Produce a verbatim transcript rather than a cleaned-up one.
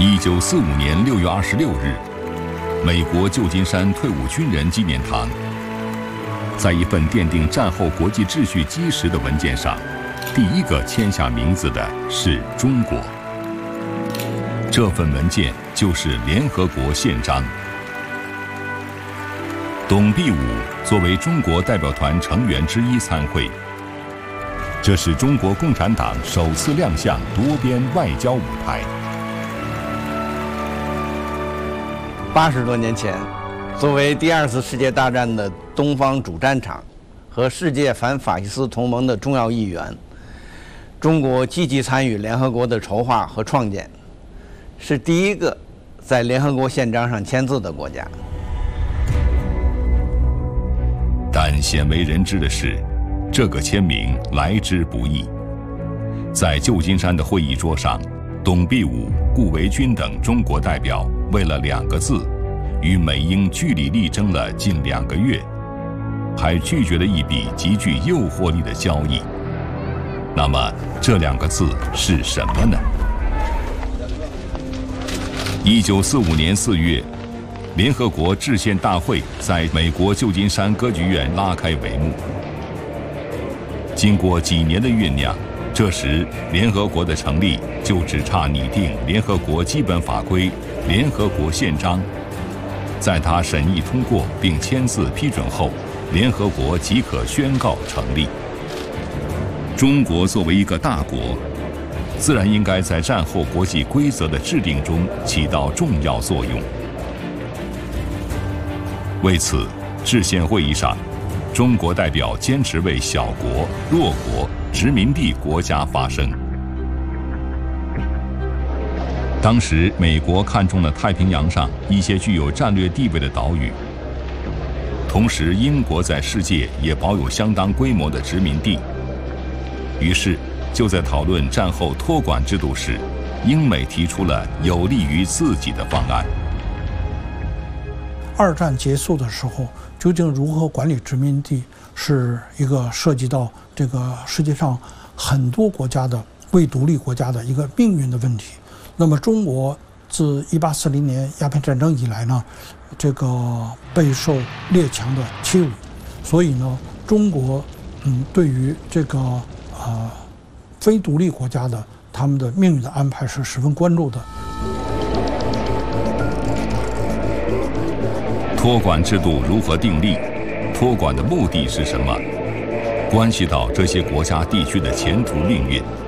一九四五年六月二十六日，美国旧金山退伍军人纪念堂，在一份奠定战后国际秩序基石的文件上，第一个签下名字的是中国。这份文件就是联合国宪章。董必武作为中国代表团成员之一参会，这是中国共产党首次亮相多边外交舞台。 八十多年前，作为第二次世界大战的东方主战场和世界反法西斯同盟的重要一员，中国积极参与联合国的筹划和创建，是第一个在联合国宪章上签字的国家。 但鲜为人知的是，这个签名来之不易。在旧金山的会议桌上，董必武、顾维钧等中国代表为了两个字，与美英据理力争了近两个月，还拒绝了一笔极具诱惑力的交易。那么，这两个字是什么呢？一九四五年四月，联合国制宪大会在美国旧金山歌剧院拉开帷幕。经过几年的酝酿，这时联合国的成立就只差拟定联合国基本法规、联合国宪章。在它审议通过并签字批准后，联合国即可宣告成立。中国作为一个大国，自然应该在战后国际规则的制定中起到重要作用。为此，制宪会议上，中国代表坚持为小国、弱国、殖民地国家发声。当时，美国看中了太平洋上一些具有战略地位的岛屿，同时英国在世界也保有相当规模的殖民地。于是，就在讨论战后托管制度时，英美提出了有利于自己的方案。 二战结束的时候，究竟如何管理殖民地，是一个涉及到这个世界上很多国家的未独立国家的一个命运的问题。那么，中国自一八四零年鸦片战争以来呢，这个备受列强的欺辱，所以呢，中国嗯对于这个呃非独立国家的他们的命运的安排是十分关注的。 托管制度如何订立？托管的目的是什么？关系到这些国家地区的前途命运。